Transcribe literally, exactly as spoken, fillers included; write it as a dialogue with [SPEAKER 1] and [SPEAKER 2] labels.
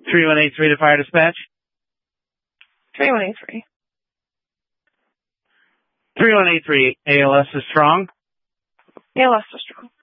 [SPEAKER 1] three one eight three to fire dispatch.
[SPEAKER 2] three one eight three.
[SPEAKER 1] three one eight three, A L S is strong.
[SPEAKER 2] A L S is strong.